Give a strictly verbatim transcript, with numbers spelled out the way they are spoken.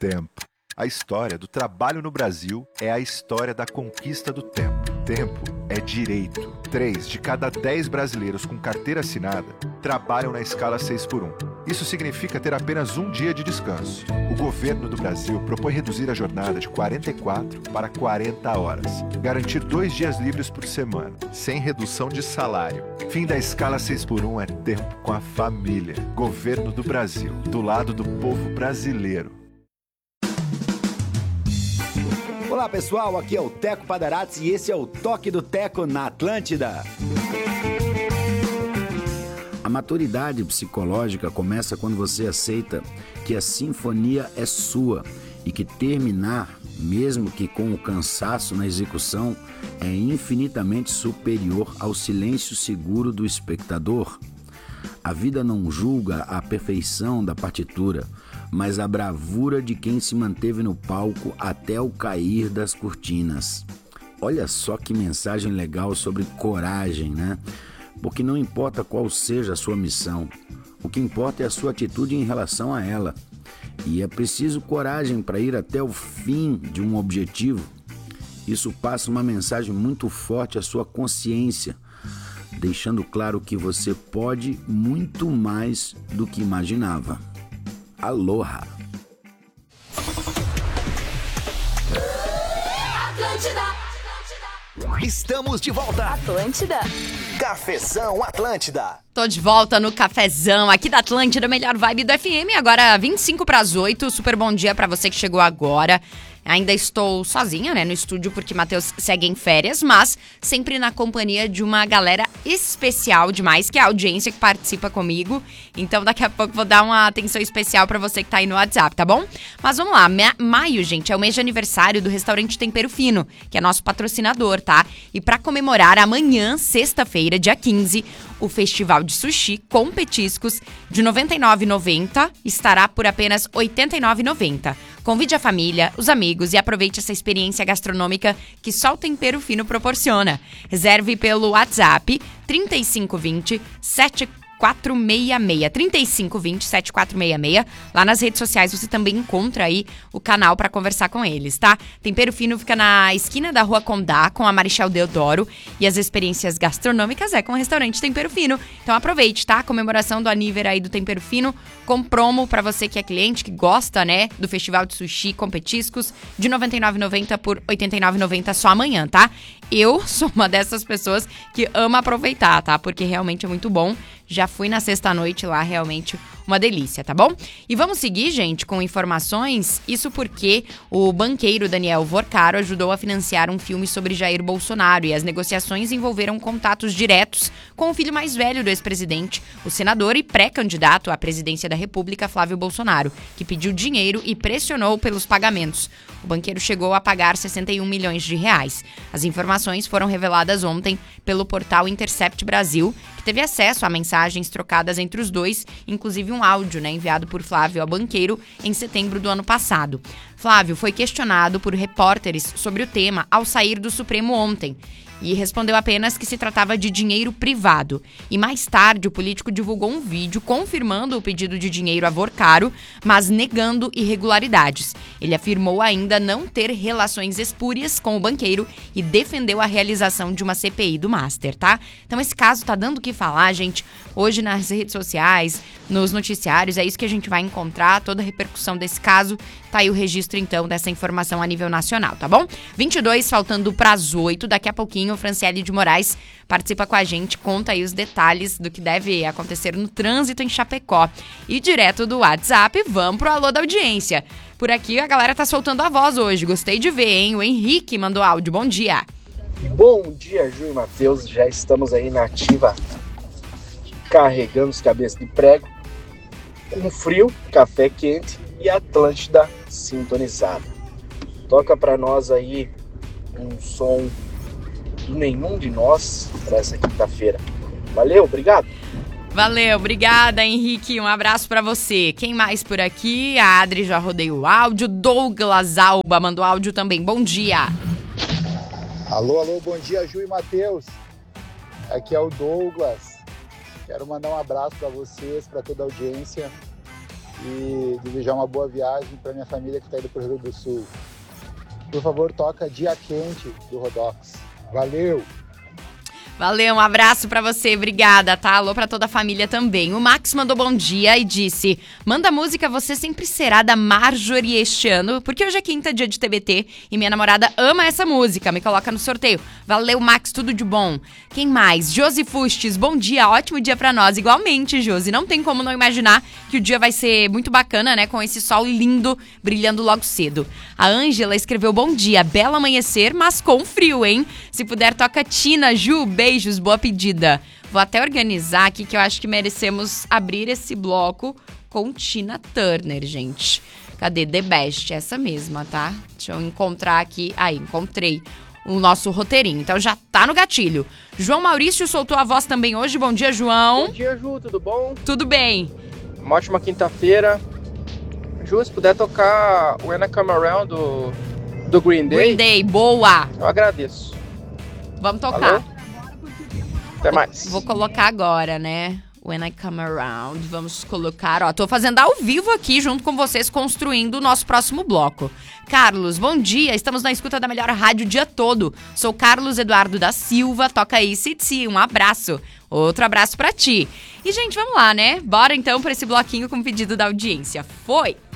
tempo. A história do trabalho no Brasil é a história da conquista do tempo. Tempo é direito. Três de cada dez brasileiros com carteira assinada trabalham na escala seis por um. Isso significa ter apenas um dia de descanso. O governo do Brasil propõe reduzir a jornada de quarenta e quatro para quarenta horas. Garantir dois dias livres por semana, sem redução de salário. Fim da escala seis por um é tempo com a família. Governo do Brasil, do lado do povo brasileiro. Olá pessoal, aqui é o Teco Padarates e esse é o Toque do Teco na Atlântida. A maturidade psicológica começa quando você aceita que a sinfonia é sua e que terminar, mesmo que com o cansaço na execução, é infinitamente superior ao silêncio seguro do espectador. A vida não julga a perfeição da partitura, mas a bravura de quem se manteve no palco até o cair das cortinas. Olha só que mensagem legal sobre coragem, né? Porque não importa qual seja a sua missão, o que importa é a sua atitude em relação a ela. E é preciso coragem para ir até o fim de um objetivo. Isso passa uma mensagem muito forte à sua consciência, deixando claro que você pode muito mais do que imaginava. Aloha! Atlântida! Estamos de volta! Atlântida! Cafezão Atlântida! Tô de volta no Cafezão aqui da Atlântida, melhor vibe do F M. Agora vinte e cinco para as oito, super bom dia pra você que chegou agora. Ainda estou sozinha, né, no estúdio, porque Matheus segue em férias, mas sempre na companhia de uma galera especial demais, que é a audiência que participa comigo. Então, daqui a pouco vou dar uma atenção especial pra você que tá aí no WhatsApp, tá bom? Mas vamos lá, maio, gente, é o mês de aniversário do restaurante Tempero Fino, que é nosso patrocinador, tá? E pra comemorar, amanhã, sexta-feira, dia quinze, o Festival de Sushi com petiscos de noventa e nove reais e noventa centavos estará por apenas oitenta e nove reais e noventa centavos. Convide a família, os amigos e aproveite essa experiência gastronômica que só o Tempero Fino proporciona. Reserve pelo WhatsApp trinta e cinco vinte, setenta e quatro sessenta e seis, trinta e cinco vinte, setenta e quatro sessenta e seis. Lá nas redes sociais você também encontra aí o canal para conversar com eles, tá? Tempero Fino fica na esquina da Rua Condá com a Marechal Deodoro e as experiências gastronômicas é com o restaurante Tempero Fino. Então aproveite, tá? A comemoração do aniversário aí do Tempero Fino com promo para você que é cliente, que gosta, né, do Festival de Sushi com petiscos de noventa e nove reais e noventa centavos por oitenta e nove reais e noventa centavos só amanhã, tá? Eu sou uma dessas pessoas que ama aproveitar, tá? Porque realmente é muito bom. Já fui na sexta-noite lá, realmente uma delícia, tá bom? E vamos seguir, gente, com informações. Isso porque o banqueiro Daniel Vorcaro ajudou a financiar um filme sobre Jair Bolsonaro e as negociações envolveram contatos diretos com o filho mais velho do ex-presidente, o senador e pré-candidato à presidência da República, Flávio Bolsonaro, que pediu dinheiro e pressionou pelos pagamentos. O banqueiro chegou a pagar sessenta e um milhões de reais. As informações foram reveladas ontem pelo portal Intercept Brasil, que teve acesso a mensagens trocadas entre os dois, inclusive um áudio, né, enviado por Flávio ao banqueiro em setembro do ano passado. Flávio foi questionado por repórteres sobre o tema ao sair do Supremo ontem e respondeu apenas que se tratava de dinheiro privado. E mais tarde, o político divulgou um vídeo confirmando o pedido de dinheiro a Vorcaro, mas negando irregularidades. Ele afirmou ainda não ter relações espúrias com o banqueiro e defendeu a realização de uma C P I do Master, tá? Então esse caso tá dando o que falar, gente. Hoje nas redes sociais, nos noticiários, é isso que a gente vai encontrar, toda a repercussão desse caso. Tá aí o registro, então, dessa informação a nível nacional, tá bom? vinte e dois, faltando para as oito, daqui a pouquinho o Franciele de Moraes participa com a gente, conta aí os detalhes do que deve acontecer no trânsito em Chapecó. E direto do WhatsApp, vamos pro alô da audiência. Por aqui a galera tá soltando a voz hoje, gostei de ver, hein? O Henrique mandou áudio, bom dia. Bom dia, Ju e Matheus, já estamos aí na ativa, carregando os cabeças de prego, com frio, café quente e Atlântida sintonizada. Toca pra nós aí um som do Nenhum de Nós para essa quinta-feira. Valeu, obrigado. Valeu, obrigada, Henrique. Um abraço pra você. Quem mais por aqui? A Adri já rodei o áudio. Douglas Alba mandou áudio também. Bom dia. Alô, alô, bom dia, Ju e Matheus. Aqui é o Douglas. Quero mandar um abraço para vocês, para toda a audiência. e desejar uma boa viagem para minha família que está indo para o Rio Grande do Sul. Por favor, toca Dia Quente do Rodox. Valeu! Valeu, um abraço pra você, obrigada, tá? Alô pra toda a família também. O Max mandou bom dia e disse: manda música Você Sempre Será, da Marjorie este ano, porque hoje é quinta, dia de T B T, e minha namorada ama essa música, me coloca no sorteio. Valeu, Max, tudo de bom. Quem mais? Josi Fustes, bom dia, ótimo dia pra nós. Igualmente, Josi, não tem como não imaginar que o dia vai ser muito bacana, né, com esse sol lindo, brilhando logo cedo. A Ângela escreveu: bom dia, belo amanhecer, mas com frio, hein? Se puder, toca Tina, Ju, beijos, boa pedida. Vou até organizar aqui que eu acho que merecemos abrir esse bloco com Tina Turner, gente. Cadê? The Best, essa mesma, tá? Deixa eu encontrar aqui. Aí, encontrei o nosso roteirinho. Então já tá no gatilho. João Maurício soltou a voz também hoje. Bom dia, João. Bom dia, Ju, tudo bom? Tudo bem. Uma ótima quinta-feira. Ju, se puder tocar o When I Come Around do, do Green Day. Green Day, boa. Eu agradeço. Vamos tocar. Valeu? Até mais. Vou colocar agora, né? When I Come Around. Vamos colocar, ó, tô fazendo ao vivo aqui junto com vocês, construindo o nosso próximo bloco. Carlos, bom dia, estamos na escuta da melhor rádio o dia todo. Sou Carlos Eduardo da Silva, toca aí, Citi, um abraço. Outro abraço pra ti. E, gente, vamos lá, né? Bora então pra esse bloquinho com pedido da audiência. Foi!